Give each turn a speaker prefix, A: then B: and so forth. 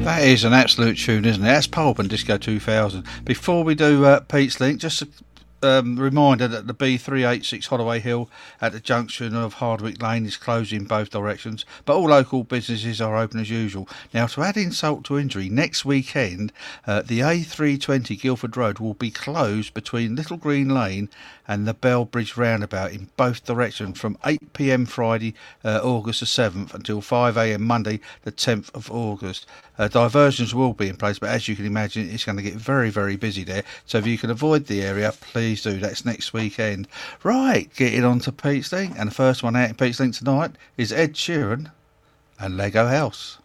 A: That is an absolute tune, isn't it? That's Pulp and Disco 2000. Before we do Pete's Link, just a reminder that the B386 Holloway Hill at the junction of Hardwick Lane is closed in both directions, but all local businesses are open as usual. Now, to add insult to injury, next weekend the A320 Guildford Road will be closed between Little Green Lane and the Bell Bridge roundabout in both directions from 8 p.m. Friday, August the 7th until 5 a.m. Monday the 10th of August. Diversions will be in place, but as you can imagine, it's going to get very, very busy there. So if you can avoid the area, please do. That's next weekend. Right, getting on to Pete's Link. And the first one out in Pete's Link tonight is Ed Sheeran and Lego House.